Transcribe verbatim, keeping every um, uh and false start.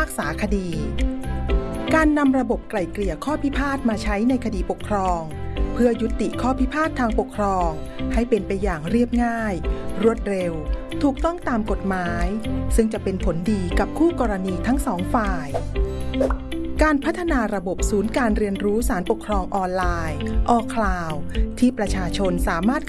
ากษาคดีการนำระบบไกล่เกลี่ยข้อพิพาทมาใช้ในคดีปกครองเพื่อยุติข้อพิพาททางปกครองให้เป็นไปอย่างเรียบง่ายรวดเร็วถูกต้องตามกฎหมายซึ่งจะเป็นผลดีกับคู่กรณีทั้งสองฝ่ายการพัฒนาระบบศูนย์การเรียนรู้ศาลปกครองออนไลน์ ออ คลาวด์ ที่ประชาชนสามารถ